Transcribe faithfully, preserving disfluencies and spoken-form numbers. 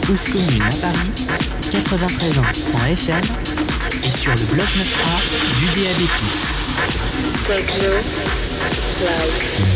Cause Commune à Paris, quatre-vingt-treize ans point F M et sur le bloc neuf A du D A B plus. Techno, like